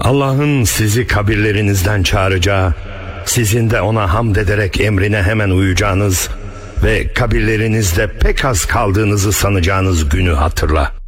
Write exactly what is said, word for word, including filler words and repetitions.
Allah'ın sizi kabirlerinizden çağıracağı, sizin de ona hamd ederek emrine hemen uyacağınız ve kabirlerinizde pek az kaldığınızı sanacağınız günü hatırla.